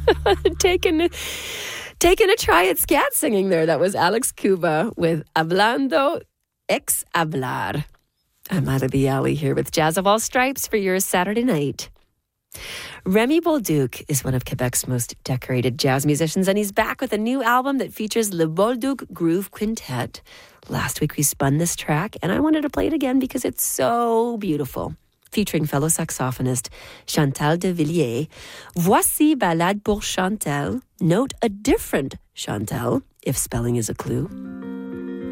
Taking a try at scat singing there. That was Alex Cuba with Hablando Ex Hablar. I'm Natalie Alley here with Jazz of All Stripes for your Saturday night. Remy Bolduc is one of Quebec's most decorated jazz musicians, and he's back with a new album that features Le Bolduc Groove Quintet. Last week we spun this track, and I wanted to play it again because it's so beautiful. Featuring fellow saxophonist Chantal de Villiers. Voici Ballade pour Chantal. Note a different Chantal, if spelling is a clue.